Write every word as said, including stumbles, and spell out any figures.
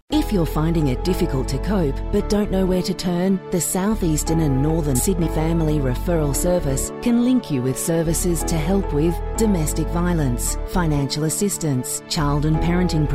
If you're finding it difficult to cope but don't know where to turn, the South Eastern and Northern Sydney Family Referral Service can link you with services to help with domestic violence, financial assistance, child and parenting